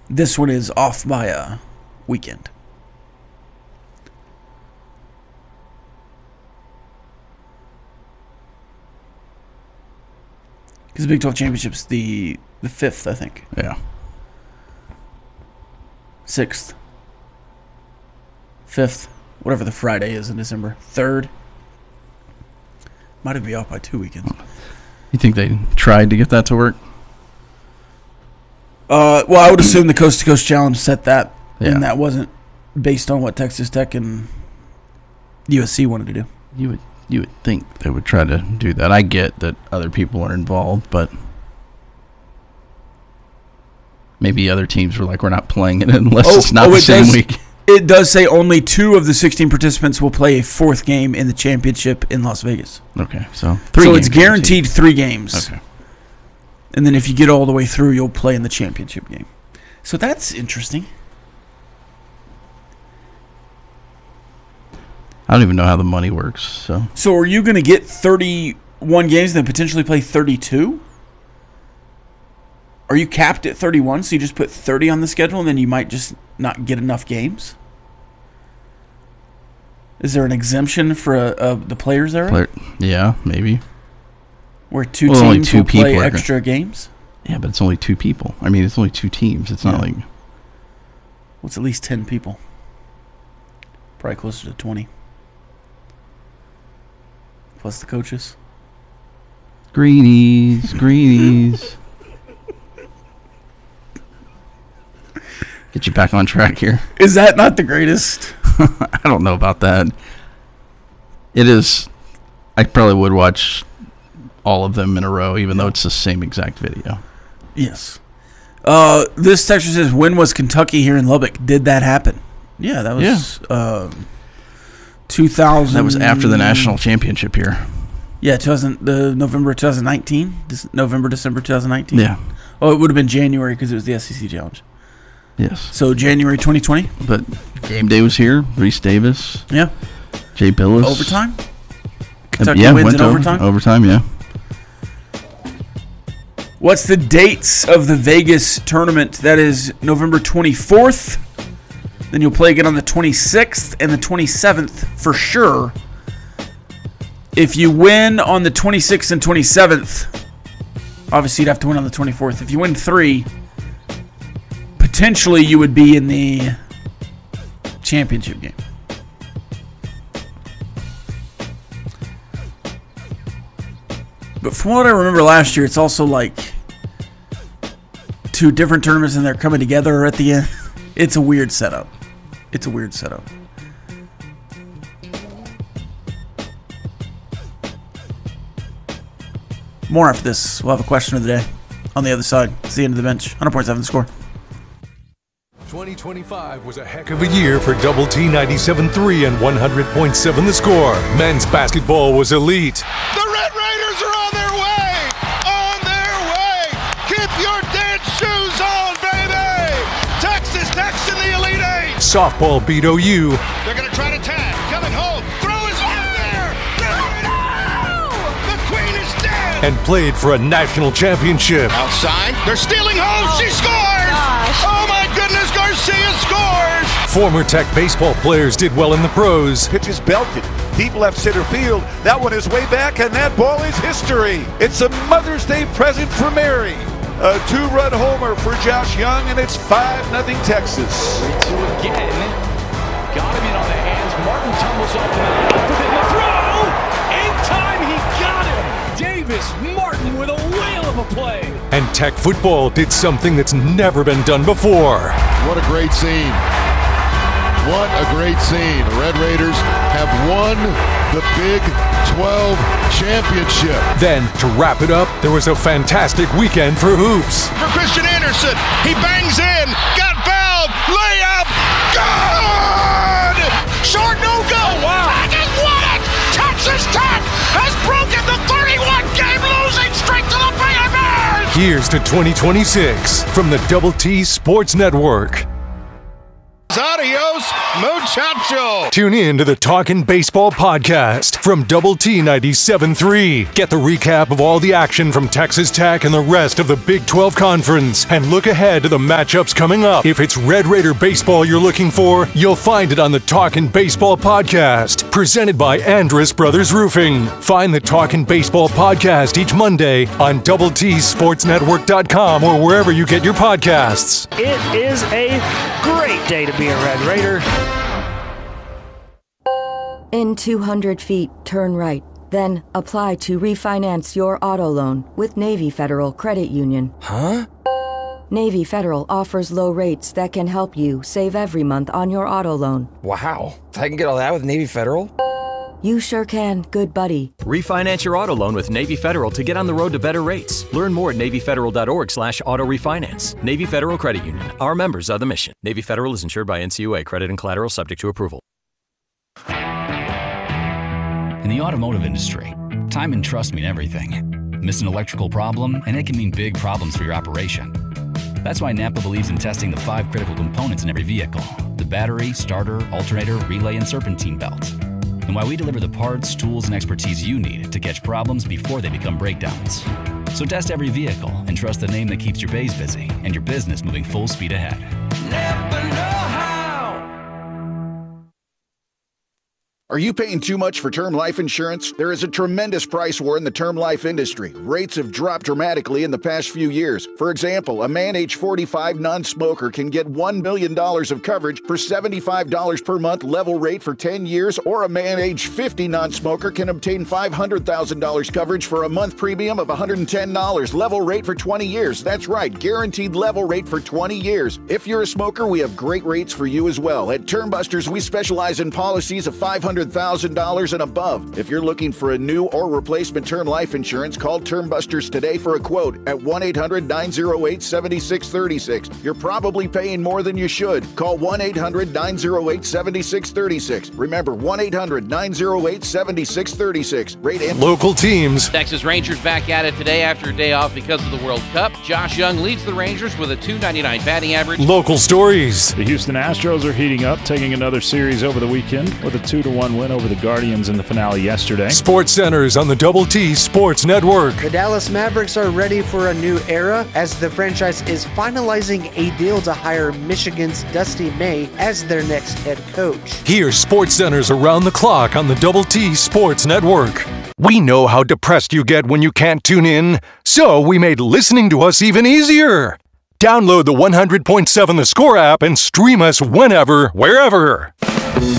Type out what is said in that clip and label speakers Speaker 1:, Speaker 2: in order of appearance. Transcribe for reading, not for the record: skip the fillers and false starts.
Speaker 1: This one is off by a weekend. Because the Big 12 Championship's the 5th, I think.
Speaker 2: Yeah.
Speaker 1: 6th. 5th. Whatever the Friday is in December. 3rd. Might be off by 2 weekends.
Speaker 2: You think they tried to get that to work?
Speaker 1: Well, I would assume the Coast to Coast Challenge set that.
Speaker 2: Yeah.
Speaker 1: And that wasn't based on what Texas Tech and USC wanted to do.
Speaker 2: You would think they would try to do that. I get that other people are involved, but maybe other teams were like, we're not playing it unless it's not the same week.
Speaker 1: It does say only 2 of the 16 participants will play a 4th game in the championship in Las Vegas.
Speaker 2: Okay, so 3
Speaker 1: So
Speaker 2: games
Speaker 1: it's guaranteed 3 games.
Speaker 2: Okay.
Speaker 1: And then if you get all the way through, you'll play in the championship game. So that's interesting.
Speaker 2: I don't even know how the money works. So
Speaker 1: are you going to get 31 games and then potentially play 32? Are you capped at 31, so you just put 30 on the schedule and then you might just not get enough games? Is there an exemption for the players there?
Speaker 2: Yeah, maybe.
Speaker 1: Where only teams will play extra games?
Speaker 2: Yeah, but it's only 2 people. I mean, it's only 2 teams. It's not like...
Speaker 1: Well, it's at least 10 people. Probably closer to 20. Plus the coaches.
Speaker 2: Greenies. Get you back on track here.
Speaker 1: Is that not the greatest?
Speaker 2: I don't know about that. It is. I probably would watch all of them in a row, even though it's the same exact video.
Speaker 1: Yes. This texture says, when was Kentucky here in Lubbock? Did that happen? Yeah, that was 2000.
Speaker 2: That was after the national championship here.
Speaker 1: Yeah, November 2019. December 2019.
Speaker 2: Yeah.
Speaker 1: Oh, it would have been January because it was the SEC Challenge.
Speaker 2: Yes.
Speaker 1: So January 2020.
Speaker 2: But game day was here. Reese Davis.
Speaker 1: Yeah.
Speaker 2: Jay Billis.
Speaker 1: Overtime. Kentucky wins
Speaker 2: went
Speaker 1: in overtime.
Speaker 2: Overtime, yeah.
Speaker 1: What's the dates of the Vegas tournament? That is November 24th. Then you'll play again on the 26th and the 27th for sure. If you win on the 26th and 27th, obviously you'd have to win on the 24th. If you win 3, potentially you would be in the championship game. But from what I remember last year, it's also like 2 different tournaments and they're coming together at the end. It's a weird setup. More after this. We'll have a question of the day on the other side. It's the end of the bench. 100.7 The Score.
Speaker 3: 2025 was a heck of a year for Double T 97.3 and 100.7 The Score. Men's basketball was elite.
Speaker 4: The Red Raiders are on their way! On their way! Keep your dance shoes on, baby! Texas Tech's in the Elite Eight!
Speaker 3: Softball beat OU.
Speaker 4: They're going to try to tag. Coming home. Throw is out there! No! The Queen is dead!
Speaker 3: And played for a national championship.
Speaker 4: Outside. They're stealing home. She scores!
Speaker 5: Gosh.
Speaker 4: Oh my goodness, Garcia scores!
Speaker 3: Former Tech baseball players did well in the pros.
Speaker 6: Pitch is belted. Deep left center field. That one is way back, and that ball is history. It's a Mother's Day present for Mary. A 2-run homer for Josh Young, and it's 5-0 Texas.
Speaker 7: 3-2 again. Got him in on the hands. Martin tumbles off the mound. Within the throw! In time, he got him! Davis Martin with a whale of a play.
Speaker 3: And Tech football did something that's never been done before.
Speaker 8: What a great scene. What a great scene. The Red Raiders have won the Big 12 championship.
Speaker 3: Then, to wrap it up, there was a fantastic weekend for hoops.
Speaker 4: For Christian Anderson. He bangs in. Got fouled. Layup. Good! Short no go. Wow. I just won it! Texas Tech has broken the 31-game losing streak to the Baylor Bears!
Speaker 3: Here's to 2026 from the Double T Sports Network.
Speaker 4: Adios, muchacho.
Speaker 3: Tune in to the Talkin' Baseball podcast from Double T 97.3. Get the recap of all the action from Texas Tech and the rest of the Big 12 Conference. And look ahead to the matchups coming up. If it's Red Raider baseball you're looking for, you'll find it on the Talkin' Baseball podcast, presented by Andrus Brothers Roofing. Find the Talkin' Baseball podcast each Monday on DoubleTSportsNetwork.com or wherever you get your podcasts.
Speaker 5: It is a great day to be a Red Raider.
Speaker 9: In 200 feet, turn right. Then apply to refinance your auto loan with Navy Federal Credit Union.
Speaker 10: Huh?
Speaker 9: Navy Federal offers low rates that can help you save every month on your auto loan.
Speaker 10: Wow. I can get all that with Navy Federal?
Speaker 9: You sure can, good buddy.
Speaker 11: Refinance your auto loan with Navy Federal to get on the road to better rates. Learn more at NavyFederal.org/auto refinance. Navy Federal Credit Union. Our members are the mission. Navy Federal is insured by NCUA. Credit and collateral subject to approval.
Speaker 12: In the automotive industry, time and trust mean everything. Miss an electrical problem, and it can mean big problems for your operation. That's why Napa believes in testing the 5 critical components in every vehicle: the battery, starter, alternator, relay, and serpentine belt. And why we deliver the parts, tools, and expertise you need to catch problems before they become breakdowns. So test every vehicle and trust the name that keeps your bays busy and your business moving full speed ahead. Napa know-how.
Speaker 13: Are you paying too much for term life insurance? There is a tremendous price war in the term life industry. Rates have dropped dramatically in the past few years. For example, a man age 45 non-smoker can get $1 million of coverage for $75 per month level rate for 10 years, or a man age 50 non-smoker can obtain $500,000 coverage for a month premium of $110 level rate for 20 years. That's right, guaranteed level rate for 20 years. If you're a smoker, we have great rates for you as well. At Termbusters, we specialize in policies of $500,000 and above. If you're looking for a new or replacement term life insurance, call Termbusters today for a quote at 1-800-908-7636. You're probably paying more than you should. Call 1-800-908-7636. Remember, 1-800-908-7636. Rate and
Speaker 3: local teams.
Speaker 14: Texas Rangers back at it today after a day off because of the World Cup. Josh Young leads the Rangers with a .299 batting average.
Speaker 3: Local stories.
Speaker 15: The Houston Astros are heating up, taking another series over the weekend with a 2-1 win over the Guardians in the finale yesterday.
Speaker 3: Sports Centers on the Double T Sports Network.
Speaker 16: The Dallas Mavericks are ready for a new era as the franchise is finalizing a deal to hire Michigan's Dusty May as their next head coach.
Speaker 3: Hear Sports Centers around the clock on the Double T Sports Network. We know how depressed you get when you can't tune in, so we made listening to us even easier. Download the 100.7 The Score app and stream us whenever, wherever.